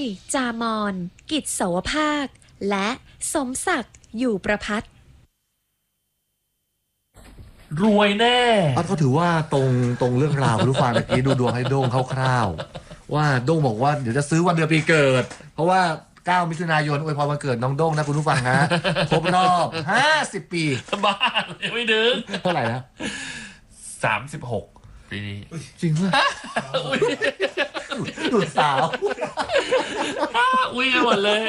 จามอน กิจเสาวภาค และสมศักดิ์อยู่ประภัตรวยแน่เขาถือว่าตรงเรื่องราวคุณผู้ฟังเมื่อกี้ดูดวงให้โด้งคร่าวๆว่าโด้งบอกว่าเดี๋ยวจะซื้อวันเดือนปีเกิดเพราะว่า9 มิถุนายนอวยพรวันเกิดน้องโด้งนะคุณผู้ฟังฮะครบรอบ50 ปีบ้าเลยไม่ดึงเท่าไหร่นะ 36 ปีนี้จริงป่ะดุดสาวอุ้ยกันหมดเลย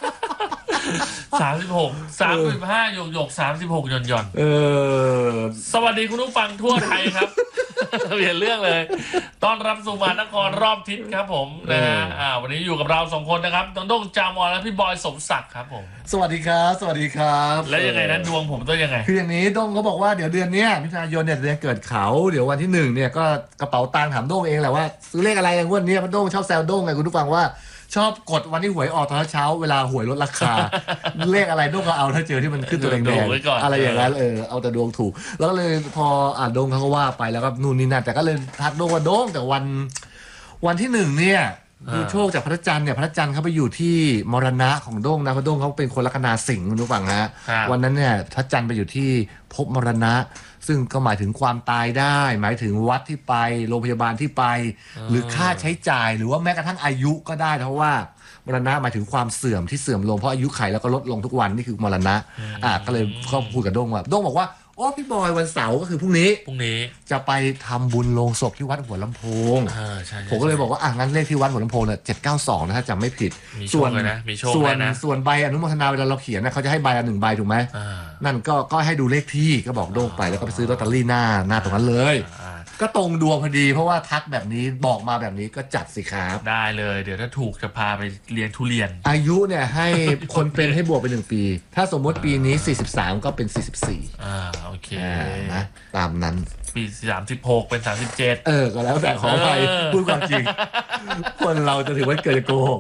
36 35หยก36หย่อนสวัสดีคุณผู้ฟังทั่วไทยครับเปลี่ยนเรื่องเลยต้อนรับสู่มหานครรอบทิศครับผมนะฮะวันนี้อยู่กับเรา2 คนนะครับน้องโด้งจามอนและพี่บอยสมศักดิ์ครับผมสวัสดีครับสวัสดีครับแล้วยังไงนั้นดวงผมต้องยังไงคืออย่างนี้โด้งเขาบอกว่าเดี๋ยวเดือนนี้มิถุนายนเนี่ยเดือนเกิดเขาเดี๋ยววันที่1เนี่ยก็กระเป๋าตังค์ถามโด้งเองแหละว่าซื้อเลขอะไรกันวันนี้เพราะโด้งชอบแซวโด้งไงคุณผู้ฟังว่าชอบกดวันที่หวยออกตอนเช้าเวลาหวยลดราคาเลขอะไรโด้งก็เอาถ้าเจอที่มันขึ้นตัวแดงๆอะไรอย่างนั้นเอาแต่ดวงถูกแล้วก็เลยพอโด้งเขาก็ว่าไปแล้วก็นู่นนี่นั่นแต่ก็เลยทักโด้งว่าโด้งแต่วันที่1เนี่ยดูโชคจากพระจันทร์เนี่ยพระจันทร์เขาไปอยู่ที่มรณะของโด้งนะเพราะโด้งเขาเป็นคนลัคนาสิงห์คุณผู้ฟังฮะวันนั้นเนี่ยพระจันทร์ไปอยู่ที่ภพมรณะซึ่งก็หมายถึงความตายได้หมายถึงวัดที่ไปโรงพยาบาลที่ไปหรือค่าใช้จ่ายหรือว่าแม้กระทั่งอายุก็ได้เพราะว่ามรณะหมายถึงความเสื่อมที่เสื่อมลงเพราะอายุไขแล้วก็ลดลงทุกวันนี่คือมรณะก็เลยเขาพูดกับโด้งว่าโด้งบอกว่าโอ้พี่บอยวันเสาร์ก็คือพรุ่งนี้จะไปทำบุญโลงศพที่วัดหัวลำโพงผมก็เลยบอกว่างั้นเลขที่วัดหัวลำโพงเนี่ย792นะถ้าจำไม่ผิดส่วนใบอนุโมทนาเวลาเราเขียนนะเขาจะให้ใบละ1 ใบถูกไหมนั่นก็ให้ดูเลขที่ก็บอกโด้งไปแล้วก็ไปซื้อลอตเตอรี่หน้าตรงนั้นเลยก็ตรงดวงพอดีเพราะว่าทักแบบนี้บอกมาแบบนี้ก็จัดสิครับได้เลยเดี๋ยวถ้าถูกจะพาไปเรียนทุเรียนอายุเนี่ยให้คนเป็นให้บวกไป1 ปีถ้าสมมติปีนี้43ก็เป็น44 โอเคนะตามนั้นปี36เป็น37 ก็แล้วแต่ขอไปพูดความจริงคนเราจะถือว่าเกิดโกหก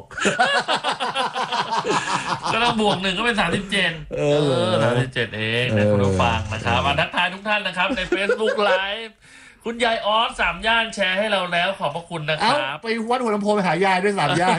ก็ต้องบวก1ก็เป็น3737เองนะคุณผู้ฟังนะครับทักทายทุกท่านนะครับใน Facebook Live คุณยายออส3 ย่านแชร์ให้เราแล้วขอบพระคุณนะครับไปวัดหัวลำโพงไปหายายด้วย3 ย่าน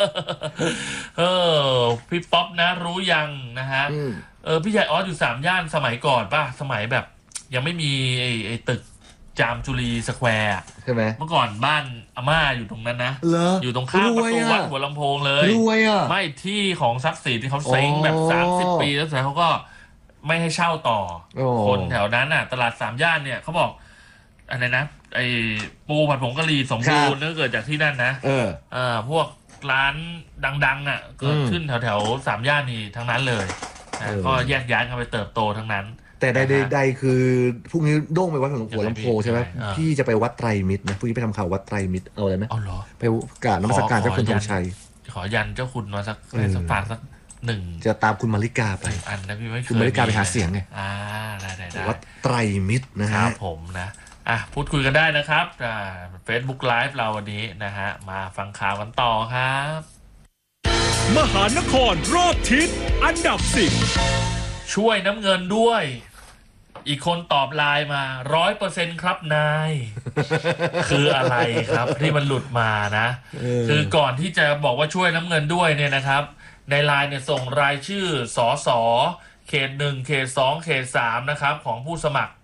พี่ป๊อปนะรู้ยังนะฮะพี่ยายออสอยู่3 ย่านสมัยก่อนป่ะสมัยแบบยังไม่มีไอ้ตึกจามจุรีสแควร์ใช่ไหมเมื่อก่อนบ้านอาม่าอยู่ตรงนั้นนะอยู่ตรงข้ามประตูวัดหัวลำโพงเลยไม่ที่ของทรัพย์สินที่เขาเซ้งแบบ30 ปีแล้วเสร็จเขาก็ไม่ให้เช่าต่อคนแถวนั้นน่ะตลาด3 ย่านเนี่ยเขาบอกอะไรนะไอ้ปูผัดผงกะหรี่สมบูรณ์เนื่องเกิดจากที่นั่นนะพวกร้านดังๆเกิดขึ้นแถว3 ย่านนี้ทั้งนั้นเลยก็แยกย้ายกันไปเติบโตทั้งนั้นแต่ใดคือพรุ่งนี้โด้งไปวัดหัวลำโพงใช่ไหมพี่จะไปวัดไตรมิตรนะพรุ่งนี้ไปทำข่าววัดไตรมิตรเอาเลยไหมไปกราบนมัสการเจ้าคุณธงชัยขอยันเจ้าคุณมาสักฝากสัก1 จะตามคุณมาริกาไปอันนะพี่ไม่เคยคุณมาริกาไปหาเสียงไงได้วัดไตรมิตรนะฮะผมนะพูดคุยกันได้นะครับFacebook Live เราวันนี้นะฮะมาฟังข่าวกันต่อครับมหานครรอบทิศอันดับ10 ช่วยน้ำเงินด้วยอีกคนตอบไลน์มา 100% ครับนายคืออะไรครับที่มันหลุดมานะคือก่อนที่จะบอกว่าช่วยน้ำเงินด้วยเนี่ยนะครับในไลน์เนี่ยส่งรายชื่อสสเขต 1เขต 2เขต 3นะครับของผู้สมัคร